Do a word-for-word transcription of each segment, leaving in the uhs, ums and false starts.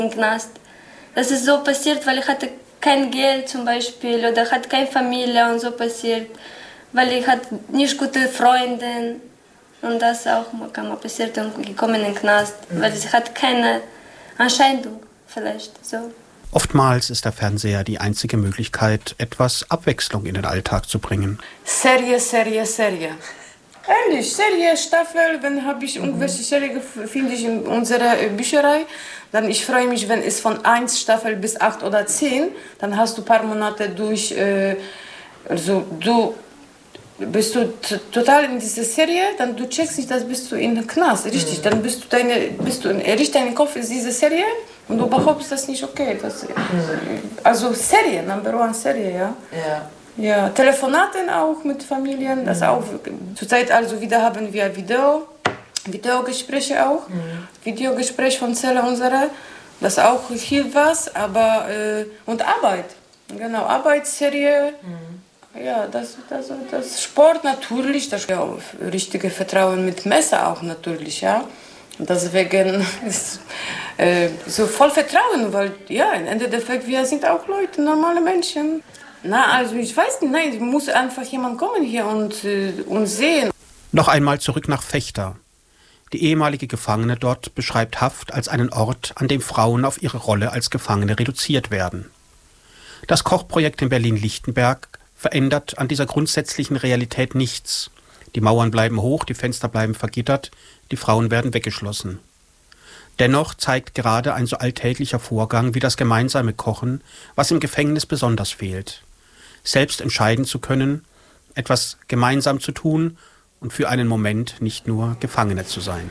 im Knast. Das ist so passiert, weil ich hatte kein Geld zum Beispiel oder hatte keine Familie und so passiert, weil ich hatte nicht gute Freunde und das auch kann mal passiert und gekommen in den Knast, weil ich hatte keine Entscheidung vielleicht so. Oftmals ist der Fernseher die einzige Möglichkeit, etwas Abwechslung in den Alltag zu bringen. Serie, Serie, Serie. Ehrlich, Serie, Staffel, wenn habe ich irgendwelche Serie finde ich in unserer Bücherei, dann ich freue mich, wenn es von eins Staffel bis acht oder zehn, dann hast du ein paar Monate durch, äh, also du bist du t- total in dieser Serie, dann du checkst nicht, das bist du in den Knast, richtig, mhm. Dann bist du deine, bist du in, richtig dein Kopf ist diese Serie und du behauptest das nicht okay, das, mhm. Also Serie, Number One Serie, ja. Ja. Ja, Telefonaten auch mit Familien, das mhm. auch. Zurzeit also wieder haben wir Video, Videogespräche auch, mhm. Videogespräch von Zelle unserer, das auch hilft was, aber äh, und Arbeit, genau, Arbeitsserie, mhm. Ja, das, das, das Sport natürlich, das ja, richtige Vertrauen mit Messer auch natürlich, ja. Deswegen ist äh, so voll Vertrauen, weil ja, im Endeffekt wir sind auch Leute, normale Menschen. Na, also ich weiß nicht, nein, muss einfach jemand kommen hier und, äh, und sehen. Noch einmal zurück nach Vechta. Die ehemalige Gefangene dort beschreibt Haft als einen Ort, an dem Frauen auf ihre Rolle als Gefangene reduziert werden. Das Kochprojekt in Berlin-Lichtenberg verändert an dieser grundsätzlichen Realität nichts. Die Mauern bleiben hoch, die Fenster bleiben vergittert, die Frauen werden weggeschlossen. Dennoch zeigt gerade ein so alltäglicher Vorgang wie das gemeinsame Kochen, was im Gefängnis besonders fehlt. Selbst entscheiden zu können, etwas gemeinsam zu tun und für einen Moment nicht nur Gefangene zu sein.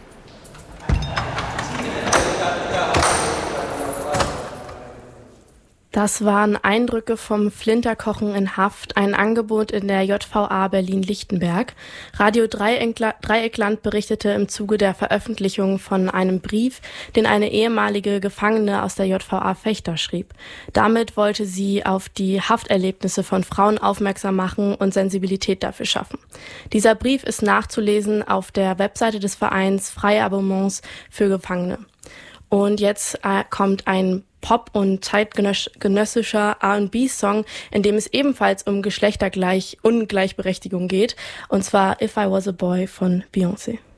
Das waren Eindrücke vom Flinterkochen in Haft, ein Angebot in der J V A Berlin-Lichtenberg. Radio Dreieckland berichtete im Zuge der Veröffentlichung von einem Brief, den eine ehemalige Gefangene aus der J V A Vechta schrieb. Damit wollte sie auf die Hafterlebnisse von Frauen aufmerksam machen und Sensibilität dafür schaffen. Dieser Brief ist nachzulesen auf der Webseite des Vereins Freie Abonnements für Gefangene. Und jetzt äh, kommt ein Pop- und zeitgenössischer R and B-Song, in dem es ebenfalls um Geschlechtergleich- und Gleichberechtigung geht, und zwar If I Was a Boy von Beyoncé.